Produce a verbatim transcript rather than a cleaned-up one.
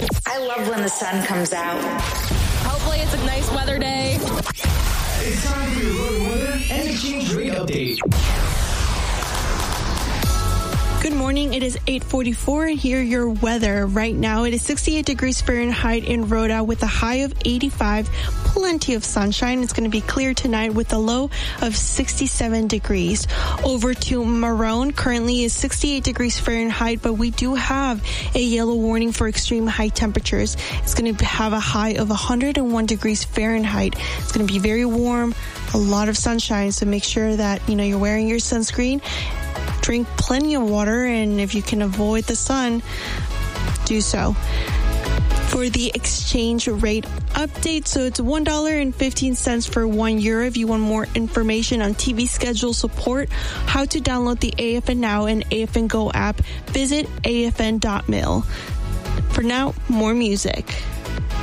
I love when the sun comes out. Hopefully it's a nice weather day. It's time for your road weather and exchange rate update. Good morning. It is eight forty-four and here your weather. Right now it is sixty-eight degrees Fahrenheit in Rhoda with a high of eighty-five. Plenty of sunshine. It's going to be clear tonight with a low of sixty-seven degrees. Over to Marone. Currently is sixty-eight degrees Fahrenheit, but we do have a yellow warning for extreme high temperatures. It's going to have a high of one hundred one degrees Fahrenheit. It's going to be very warm, a lot of sunshine, so make sure that, you know, you're wearing your sunscreen. Drink plenty of water, and if you can avoid the sun, do so. For the exchange rate update, so it's one dollar and fifteen cents for one euro. If you want more information on T V schedule support, how to download the A F N Now and A F N Go app, visit A F N dot mil. For now, more music.